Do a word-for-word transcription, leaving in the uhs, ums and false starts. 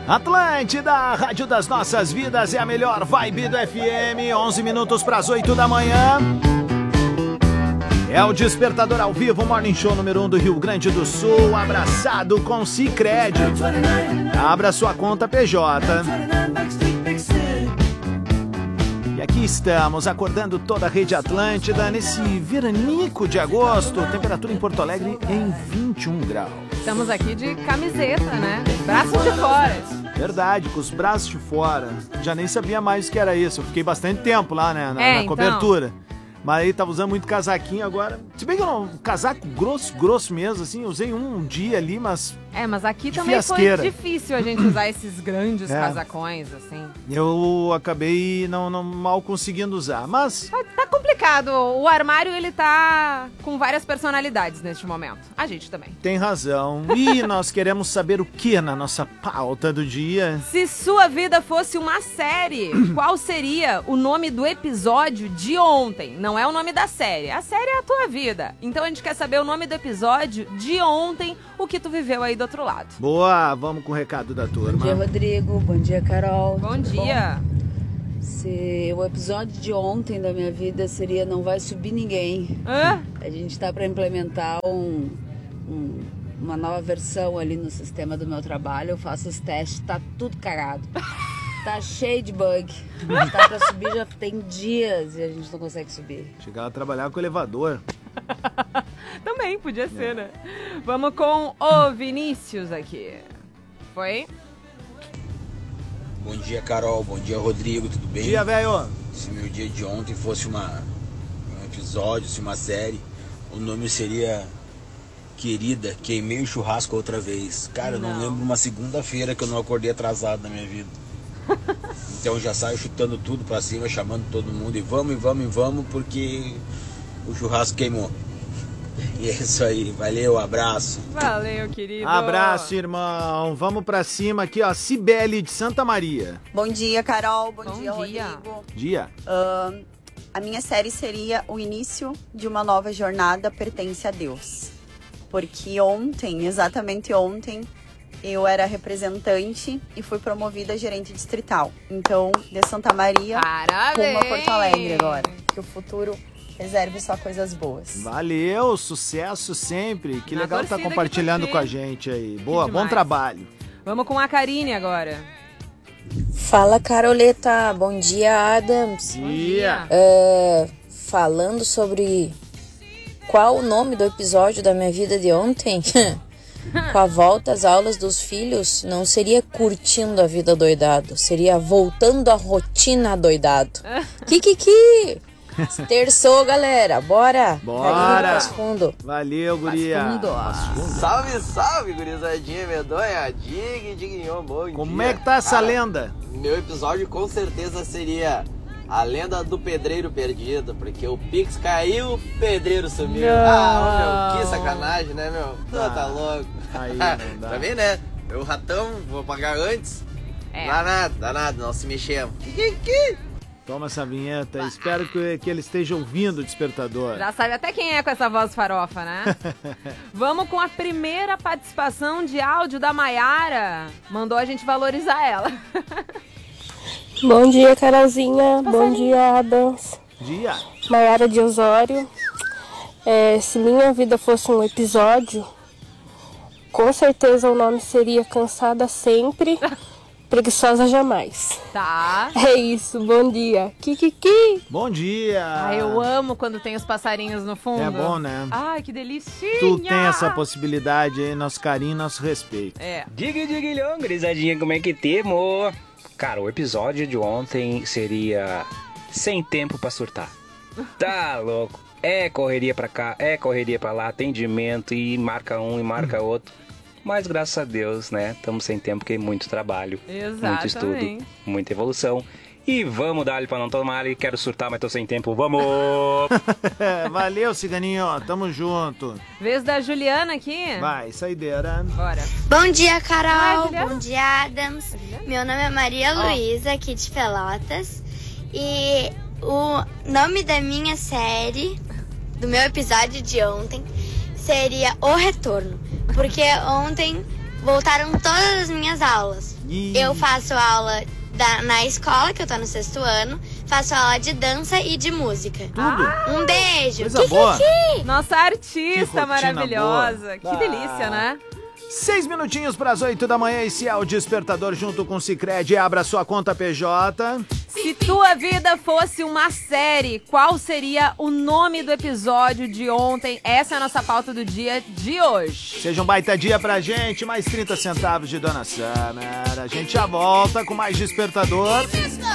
Atlântida, a rádio das nossas vidas, é a melhor vibe do F M, onze minutos para as oito da manhã. É o Despertador ao vivo, Morning Show número um do Rio Grande do Sul, abraçado com Sicredi. Abra sua conta P J. E aqui estamos, acordando toda a rede Atlântida nesse veranico de agosto, temperatura em Porto Alegre em vinte e um graus. Estamos aqui de camiseta, né? Braços de fora. Verdade, com os braços de fora. Já nem sabia mais o que era isso. Eu fiquei bastante tempo lá, né, na, é, na então... cobertura. Mas aí tava usando muito casaquinho agora. Se bem que eu não, casaco grosso, grosso mesmo, assim, usei um, um dia ali, mas... É, mas aqui também fiasqueira. Foi difícil a gente usar esses grandes é. casacões, assim. Eu acabei não, não mal conseguindo usar, mas... Tá, tá complicado. O armário, ele tá com várias personalidades neste momento. A gente também. Tem razão. E nós queremos saber o que na nossa pauta do dia? Se sua vida fosse uma série, qual seria o nome do episódio de ontem? Não é o nome da série. A série é a tua vida. Então a gente quer saber o nome do episódio de ontem, o que tu viveu aí do outro lado. Boa, vamos com o recado da turma. Bom dia, Rodrigo. Bom dia, Carol. Bom Tudo dia. Bom? Se o episódio de ontem da minha vida seria Não Vai Subir Ninguém. Hã? A gente tá para implementar um, um, uma nova versão ali no sistema do meu trabalho. Eu faço os testes, tá tudo cagado. Tá cheio de bug. A gente tá pra subir já tem dias e a gente não consegue subir. Chegar a trabalhar com o elevador. Também podia ser, é. né? Vamos com o Vinícius aqui. Foi? Bom dia, Carol. Bom dia, Rodrigo. Tudo bem? Bom dia, velho. Se meu dia de ontem fosse uma, um episódio, se uma série, o nome seria Querida, Queimei o Churrasco Outra Vez. Cara, não. eu não lembro uma segunda-feira que eu não acordei atrasado na minha vida. Então já saio chutando tudo pra cima, chamando todo mundo e vamos, e vamos, e vamos, porque o churrasco queimou. E é isso aí, valeu, abraço. Valeu, querido. Abraço, irmão. Vamos pra cima aqui, ó, Cibele de Santa Maria. Bom dia, Carol. Bom, Bom dia, dia, Rodrigo. Dia. Uh, a minha série seria O Início de uma Nova Jornada Pertence a Deus. Porque ontem, exatamente ontem, eu era representante e fui promovida a gerente distrital. Então, de Santa Maria, Parabéns. rumo a Porto Alegre agora. Que o futuro reserve só coisas boas. Valeu, sucesso sempre. Que Na legal estar tá compartilhando com a gente aí. Boa, bom trabalho. Vamos com a Karine agora. Fala, Caroleta. Bom dia, Adams. Bom dia. É, falando sobre qual o nome do episódio da minha vida de ontem... Com a volta às aulas dos filhos, não seria curtindo a vida doidado, seria voltando à rotina doidado. Kikiki! Terçou, galera, bora! Bora! Fundo. Valeu, guria! Fundo. Salve, salve, gurizadinha medonha! Dig, diguinho, bom Como dia. é que tá essa Cara, lenda? Meu episódio com certeza seria a lenda do pedreiro perdido, porque o Pix caiu, o pedreiro sumiu. Não. Ah, meu, que sacanagem, né, meu? Tu Ah, tá louco. aí não dá. Pra mim, né? Eu ratão, vou pagar antes. É. Dá nada, dá nada, não se mexemos. Toma essa vinheta. Espero que, que ele esteja ouvindo o despertador. Já sabe até quem é com essa voz farofa, né? Vamos com a primeira participação de áudio da Maiara. Mandou a gente valorizar ela. Bom dia, Carolzinha. Bom dia, Adams. Dia. Maiara de Osório. É, se minha vida fosse um episódio, com certeza o nome seria Cansada Sempre, Preguiçosa Jamais. Tá. É isso, bom dia. Kikiki. Bom dia. Ah, eu amo quando tem os passarinhos no fundo. É bom, né? Ai, que delicinha. Tu tem essa possibilidade aí, nosso carinho, nosso respeito. É. Diga, diga, gurizadinha, como é que temos? Cara, o episódio de ontem seria Sem Tempo Pra Surtar. Tá louco. É correria pra cá, é correria pra lá, atendimento e marca um e marca outro. Mas graças a Deus, né, estamos sem tempo porque é muito trabalho, Exatamente. muito estudo, muita evolução. E vamos dar-lhe pra não tomar, quero surtar, mas tô sem tempo, vamos! Valeu, ciganinho, tamo junto. Vez da Juliana aqui. Vai, saideira. Bora. Bom dia, Carol. Vai, Bom dia, Adams. Meu nome é Maria Oh. Luísa, aqui de Pelotas. E o nome da minha série, do meu episódio de ontem, seria O Retorno. Porque ontem voltaram todas as minhas aulas. Ih. Eu faço aula da, na escola, que eu tô no sexto ano, faço aula de dança e de música. Tudo. Um beijo. Coisa Ki, boa. ki, ki. Nossa Que artista rotina maravilhosa. boa. Que delícia, Ah. né? Seis minutinhos para as oito da manhã, esse é o Despertador junto com o Sicredi. Abra sua conta P J. Se tua vida fosse uma série, qual seria o nome do episódio de ontem? Essa é a nossa pauta do dia de hoje. Seja um baita dia pra gente, mais trinta centavos de Dona Summer. A gente já volta com mais Despertador.